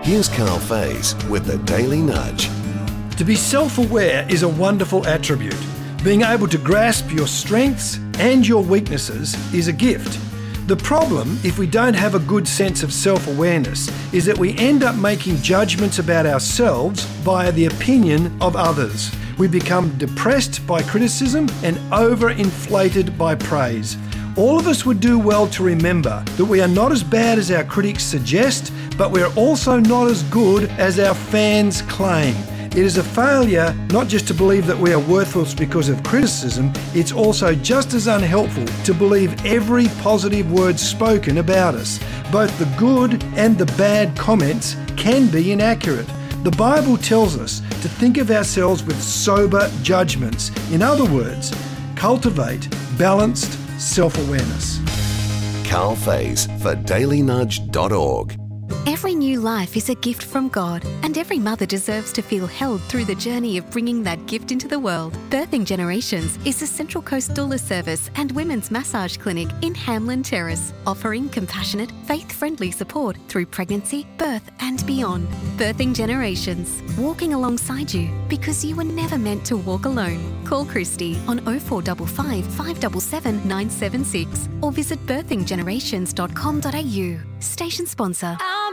Here's Carl Faze with the Daily Nudge. To be self-aware is a wonderful attribute. Being able to grasp your strengths and your weaknesses is a gift. The problem, if we don't have a good sense of self-awareness, is that we end up making judgments about ourselves via the opinion of others. We become depressed by criticism and overinflated by praise. All of us would do well to remember that we are not as bad as our critics suggest, but we're also not as good as our fans claim. It is a failure not just to believe that we are worthless because of criticism, it's also just as unhelpful to believe every positive word spoken about us. Both the good and the bad comments can be inaccurate. The Bible tells us to think of ourselves with sober judgments. In other words, cultivate balanced self-awareness. Carl Faze for dailynudge.org. Every new life is a gift from God, and every mother deserves to feel held through the journey of bringing that gift into the world. Birthing Generations is a Central Coast doula service and women's massage clinic in Hamlin Terrace, offering compassionate, faith-friendly support through pregnancy, birth and beyond. Birthing Generations, walking alongside you because you were never meant to walk alone. Call Christy on 0455 577 976 or visit birthinggenerations.com.au. Station sponsor.